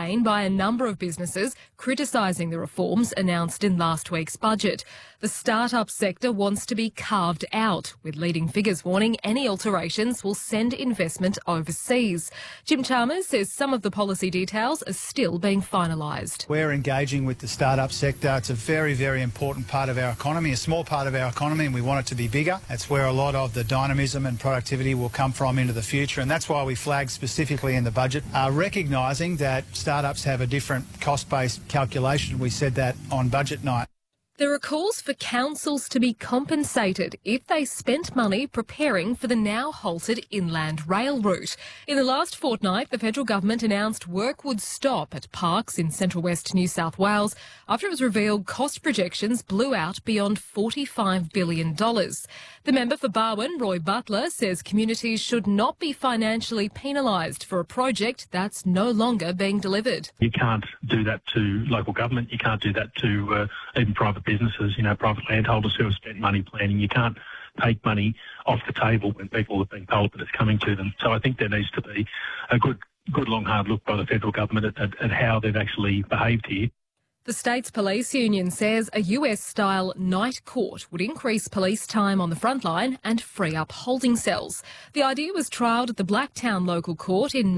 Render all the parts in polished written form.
campaign by a number of businesses criticising the reforms announced in last week's budget. The start-up sector wants to be carved out, with leading figures warning any alterations will send investment overseas. Jim Chalmers says some of the policy details are still being finalised. We're engaging with the start-up sector. It's a very, very important part of our economy, a small part of our economy, and we want it to be bigger. That's where a lot of the dynamism and productivity will come from into the future, and that's why we flagged specifically in the budget, recognising that start-ups have a different cost-based calculation. We said that on budget night. There are calls for councils to be compensated if they spent money preparing for the now halted inland rail route. In the last fortnight, the federal government announced work would stop at parks in central west New South Wales after it was revealed cost projections blew out beyond $45 billion. The member for Barwon, Roy Butler, says communities should not be financially penalised for a project that's no longer being delivered. You can't do that to local government. You can't do that to even private businesses, private landholders who have spent money planning. You can't take money off the table when people have been told that it's coming to them. So I think there needs to be a good long, hard look by the federal government at how they've actually behaved here. The state's police union says a US-style night court would increase police time on the front line and free up holding cells. The idea was trialled at the Blacktown local court in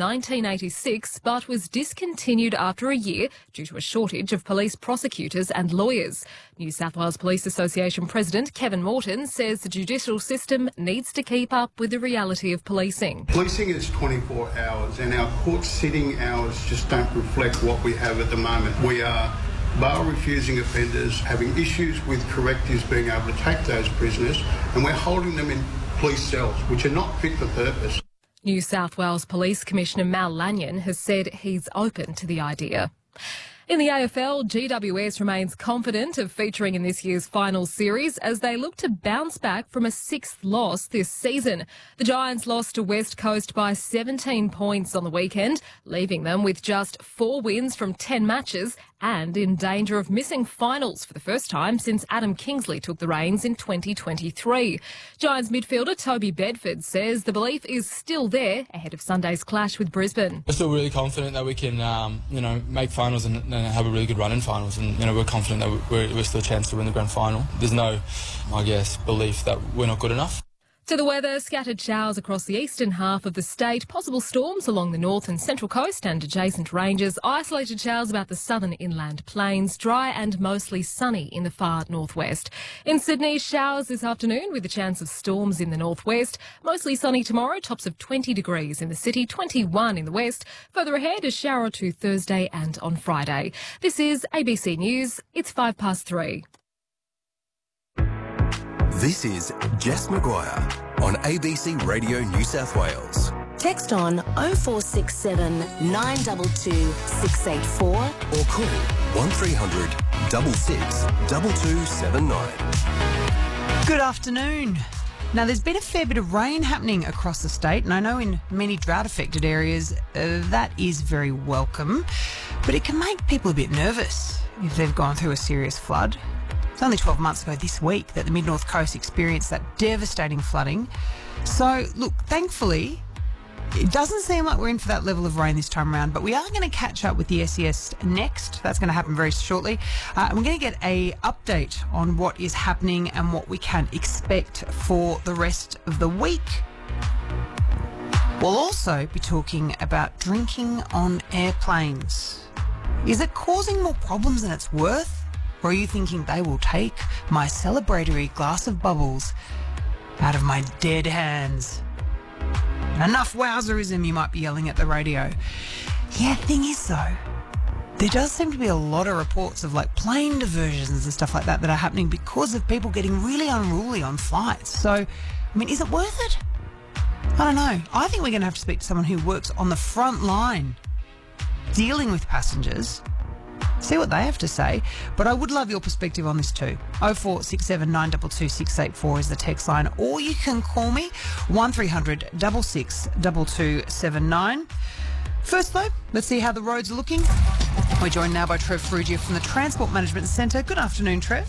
1986 but was discontinued after a year due to a shortage of police prosecutors and lawyers. New South Wales Police Association President Kevin Morton says the judicial system needs to keep up with the reality of policing. Policing is 24 hours and our court sitting hours just don't reflect what we have at the moment. We are bail refusing offenders, having issues with correctives being able to take those prisoners, and we're holding them in police cells, which are not fit for purpose. New South Wales Police Commissioner Mal Lanyon has said he's open to the idea. In the AFL, GWS remains confident of featuring in this year's final series as they look to bounce back from a sixth loss this season. The Giants lost to West Coast by 17 points on the weekend, leaving them with just 4 wins from 10 matches and in danger of missing finals for the first time since Adam Kingsley took the reins in 2023. Giants midfielder Toby Bedford says the belief is still there ahead of Sunday's clash with Brisbane. We're still really confident that we can, make finals and have a really good run in finals, and we're confident that we're still a chance to win the grand final. There's no, belief that we're not good enough. To the weather, scattered showers across the eastern half of the state, possible storms along the north and central coast and adjacent ranges, isolated showers about the southern inland plains, dry and mostly sunny in the far northwest. In Sydney, showers this afternoon with a chance of storms in the northwest, mostly sunny tomorrow, tops of 20 degrees in the city, 21 in the west. Further ahead, a shower or two Thursday and on Friday. This is ABC News. It's 3:05. This is Jess Maguire on ABC Radio New South Wales. Text on 0467 922 684 or call 1300 66 2279. Good afternoon. Now, there's been a fair bit of rain happening across the state, and I know in many drought-affected areas that is very welcome, but it can make people a bit nervous if they've gone through a serious flood. It's only 12 months ago this week that the Mid-North Coast experienced that devastating flooding. So, look, thankfully, it doesn't seem like we're in for that level of rain this time around, but we are going to catch up with the SES next. That's going to happen very shortly. And we're going to get an update on what is happening and what we can expect for the rest of the week. We'll also be talking about drinking on airplanes. Is it causing more problems than it's worth? Or are you thinking they will take my celebratory glass of bubbles out of my dead hands? Enough wowzerism, you might be yelling at the radio. Yeah, thing is though, there does seem to be a lot of reports of plane diversions and stuff like that that are happening because of people getting really unruly on flights. So, is it worth it? I don't know. I think we're going to have to speak to someone who works on the front line dealing with passengers. See what they have to say. But I would love your perspective on this too. 0467 922 684 is the text line, or you can call me 1300 66 2279. First though, let's see how the roads are looking. We're joined now by Trev Ferrugia from the Transport Management Centre. Good afternoon, Trev.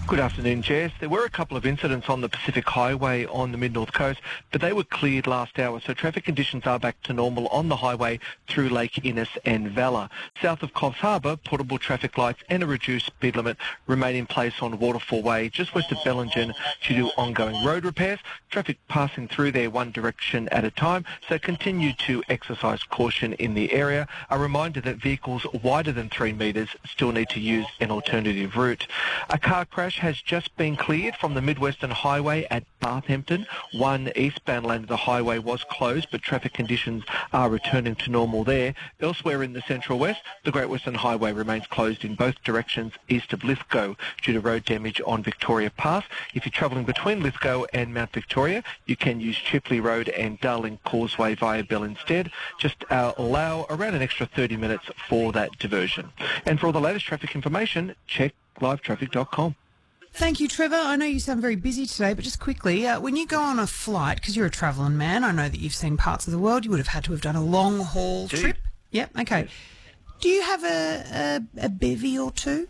Good afternoon, Jess. There were a couple of incidents on the Pacific Highway on the mid-north coast, but they were cleared last hour, so traffic conditions are back to normal on the highway through Lake Innes and Valla. South of Coffs Harbour, portable traffic lights and a reduced speed limit remain in place on Waterfall Way, just west of Bellingen, due to ongoing road repairs. Traffic passing through there one direction at a time, so continue to exercise caution in the area. A reminder that vehicles wider than 3 metres still need to use an alternative route. A car crash has just been cleared from the Midwestern Highway at Bathampton. One eastbound lane of the highway was closed, but traffic conditions are returning to normal there. Elsewhere in the Central West, the Great Western Highway remains closed in both directions east of Lithgow due to road damage on Victoria Pass. If you're travelling between Lithgow and Mount Victoria, you can use Chipley Road and Darling Causeway via Bell instead. Just allow around an extra 30 minutes for that diversion. And for all the latest traffic information, check livetraffic.com. Thank you, Trevor. I know you sound very busy today, but just quickly, when you go on a flight, because you're a travelling man, I know that you've seen parts of the world, you would have had to have done a long-haul trip. Yep, okay. Yes. Do you have a bevy or two?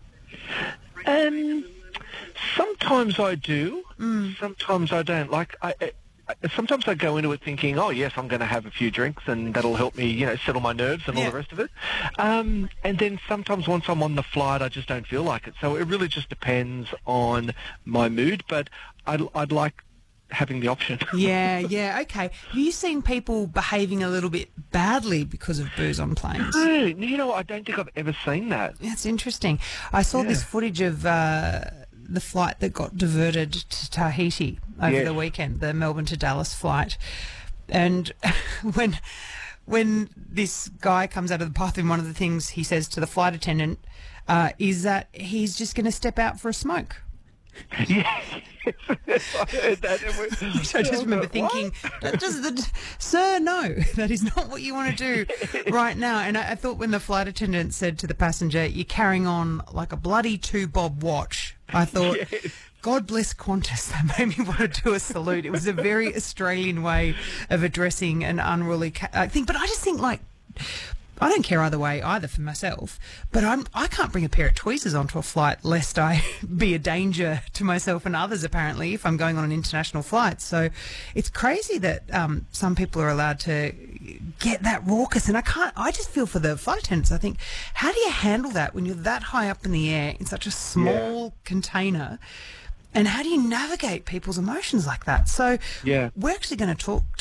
Sometimes I do. Sometimes I don't. Sometimes I go into it thinking, oh, yes, I'm going to have a few drinks and that'll help me, settle my nerves and all the rest of it. And then sometimes once I'm on the flight, I just don't feel like it. So it really just depends on my mood, but I'd like having the option. Yeah, okay. Have you seen people behaving a little bit badly because of booze on planes? No, I don't think I've ever seen that. That's interesting. I saw this footage of the flight that got diverted to Tahiti over the weekend, the Melbourne to Dallas flight. And when this guy comes out of the bathroom, one of the things he says to the flight attendant is that he's just going to step out for a smoke. Yeah, I heard that. I just remember thinking, sir, no, that is not what you want to do right now. And I thought when the flight attendant said to the passenger, you're carrying on like a bloody 2-bob watch, I thought, God bless Qantas. That made me want to do a salute. It was a very Australian way of addressing an unruly thing. But I just think, I don't care either way either for myself, but I can't bring a pair of tweezers onto a flight lest I be a danger to myself and others, apparently, if I'm going on an international flight. So it's crazy that some people are allowed to get that raucous, and I just feel for the flight attendants. I think, how do you handle that when you're that high up in the air in such a small container? And how do you navigate people's emotions like that? So we're actually going to talk